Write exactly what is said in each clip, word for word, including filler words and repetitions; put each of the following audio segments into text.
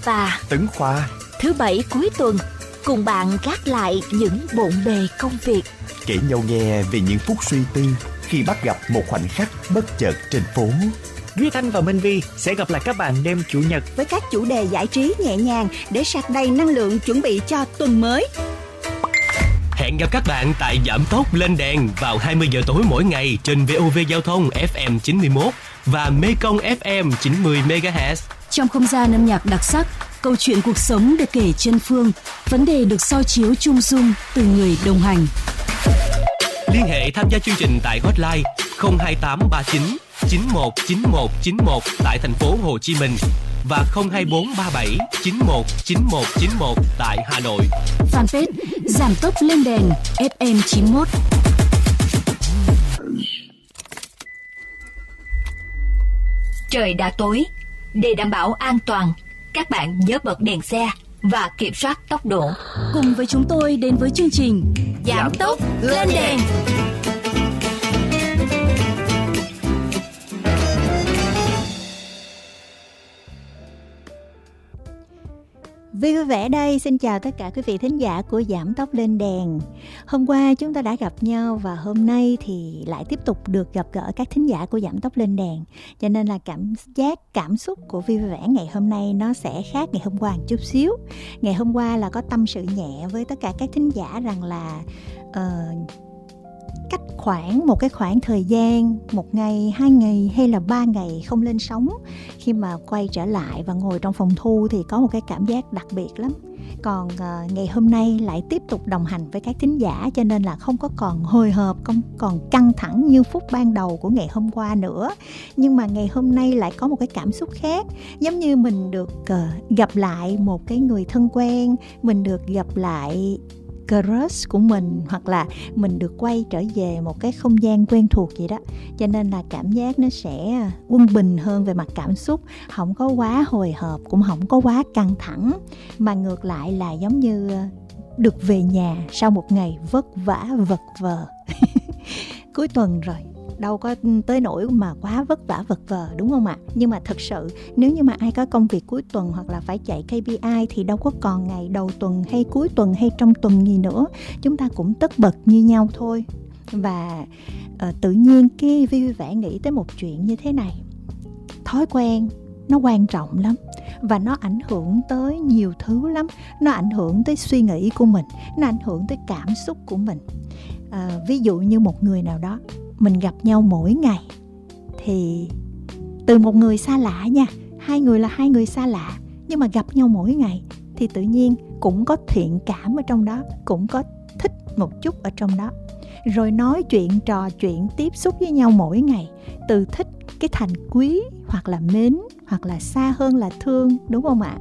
và Tấn Khoa. Thứ bảy cuối tuần cùng bạn gác lại những bộn bề công việc, kể nhau nghe về những phút suy tư khi bắt gặp một khoảnh khắc bất chợt trên phố. Duy Thanh và Minh Vi sẽ gặp lại các bạn đêm Chủ nhật với các chủ đề giải trí nhẹ nhàng để sạc đầy năng lượng chuẩn bị cho tuần mới. Hẹn gặp các bạn tại Giảm Tốc Lên Đèn vào hai mươi giờ tối mỗi ngày trên vê o vê Giao thông ép em chín mươi mốt và Mekong ép em chín mươi mê ga héc. Trong không gian âm nhạc đặc sắc, câu chuyện cuộc sống được kể chân phương, vấn đề được soi chiếu chung dung từ người đồng hành. Liên hệ tham gia chương trình tại hotline không hai tám ba chín chín một chín một chín một tại thành phố Hồ Chí Minh và không hai bốn ba bảy chín một chín một chín một tại Hà Nội. Fanpage Giảm Tốc Lên Đèn ép em chín mốt. Trời đã tối, để đảm bảo an toàn, các bạn nhớ bật đèn xe và kiểm soát tốc độ. Cùng với chúng tôi đến với chương trình Giảm Tốc Lên Đèn. Vi vui vẻ đây, xin chào tất cả quý vị thính giả của Giảm Tốc Lên Đèn. Hôm qua chúng ta đã gặp nhau và hôm nay thì lại tiếp tục được gặp gỡ các thính giả của Giảm Tốc Lên Đèn. Cho nên là cảm giác, cảm xúc của Vi vui vẻ ngày hôm nay nó sẽ khác ngày hôm qua một chút xíu. Ngày hôm qua là có tâm sự nhẹ với tất cả các thính giả rằng là uh, cách khoảng một cái khoảng thời gian, một ngày, hai ngày hay là ba ngày không lên sóng, khi mà quay trở lại và ngồi trong phòng thu thì có một cái cảm giác đặc biệt lắm. Còn uh, ngày hôm nay lại tiếp tục đồng hành với các thính giả, cho nên là không có còn hồi hộp, không còn căng thẳng như phút ban đầu của ngày hôm qua nữa. Nhưng mà ngày hôm nay lại có một cái cảm xúc khác, giống như mình được uh, gặp lại một cái người thân quen, mình được gặp lại crush của mình, hoặc là mình được quay trở về một cái không gian quen thuộc vậy đó. Cho nên là cảm giác nó sẽ quân bình hơn về mặt cảm xúc, không có quá hồi hộp, cũng không có quá căng thẳng, mà ngược lại là giống như được về nhà sau một ngày vất vả vật vờ. Cuối tuần rồi, đâu có tới nỗi mà quá vất vả vật vờ, đúng không ạ? Nhưng mà thật sự nếu như mà ai có công việc cuối tuần hoặc là phải chạy ca pê i thì đâu có còn ngày đầu tuần hay cuối tuần hay trong tuần gì nữa, chúng ta cũng tất bật như nhau thôi. Và uh, tự nhiên cái Vi vui vẻ nghĩ tới một chuyện như thế này: thói quen nó quan trọng lắm và nó ảnh hưởng tới nhiều thứ lắm. Nó ảnh hưởng tới suy nghĩ của mình, nó ảnh hưởng tới cảm xúc của mình. uh, Ví dụ như một người nào đó mình gặp nhau mỗi ngày, thì từ một người xa lạ nha, hai người là hai người xa lạ, nhưng mà gặp nhau mỗi ngày thì tự nhiên cũng có thiện cảm ở trong đó, cũng có thích một chút ở trong đó. Rồi nói chuyện, trò chuyện, tiếp xúc với nhau mỗi ngày, từ thích cái thành quý, hoặc là mến, hoặc là xa hơn là thương, đúng không ạ?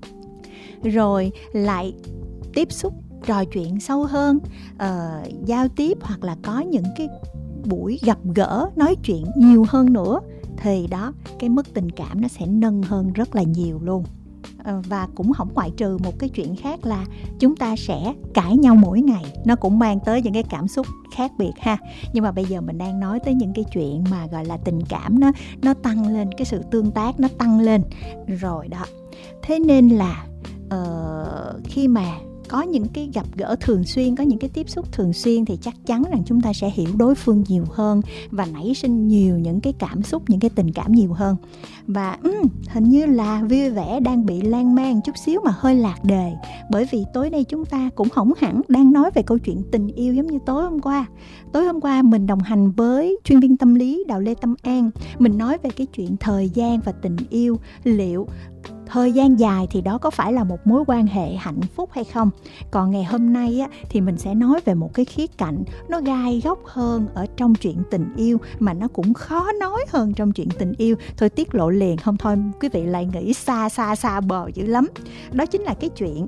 Rồi lại tiếp xúc, trò chuyện sâu hơn, uh, giao tiếp, hoặc là có những cái buổi gặp gỡ, nói chuyện nhiều hơn nữa, thì đó, cái mức tình cảm nó sẽ nâng hơn rất là nhiều luôn. à, Và cũng không ngoại trừ một cái chuyện khác là chúng ta sẽ cãi nhau mỗi ngày. Nó cũng mang tới những cái cảm xúc khác biệt ha. Nhưng mà bây giờ mình đang nói tới những cái chuyện mà gọi là tình cảm nó, nó tăng lên, cái sự tương tác nó tăng lên rồi đó. Thế nên là uh, khi mà có những cái gặp gỡ thường xuyên, có những cái tiếp xúc thường xuyên thì chắc chắn rằng chúng ta sẽ hiểu đối phương nhiều hơn và nảy sinh nhiều những cái cảm xúc, những cái tình cảm nhiều hơn. Và um, hình như là vui vẻ đang bị lan man chút xíu mà hơi lạc đề, bởi vì tối nay chúng ta cũng không hẳn đang nói về câu chuyện tình yêu giống như tối hôm qua. Tối hôm qua mình đồng hành với chuyên viên tâm lý Đào Lê Tâm An, mình nói về cái chuyện thời gian và tình yêu, liệu thời gian dài thì đó có phải là một mối quan hệ hạnh phúc hay không? Còn ngày hôm nay á, thì mình sẽ nói về một cái khía cạnh nó gai góc hơn ở trong chuyện tình yêu, mà nó cũng khó nói hơn trong chuyện tình yêu. Thôi tiết lộ liền, không thôi quý vị lại nghĩ xa xa xa bờ dữ lắm. Đó chính là cái chuyện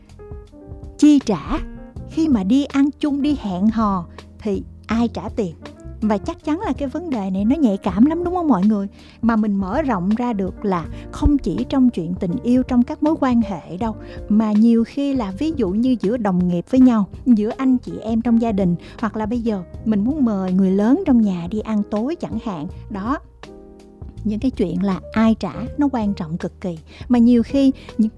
chi trả. Khi mà đi ăn chung, đi hẹn hò thì ai trả tiền? Và chắc chắn là cái vấn đề này nó nhạy cảm lắm, đúng không mọi người? Mà mình mở rộng ra được là không chỉ trong chuyện tình yêu, trong các mối quan hệ đâu, mà nhiều khi là ví dụ như giữa đồng nghiệp với nhau, giữa anh chị em trong gia đình, hoặc là bây giờ mình muốn mời người lớn trong nhà đi ăn tối chẳng hạn. Đó, những cái chuyện là ai trả nó quan trọng cực kỳ. Mà nhiều khi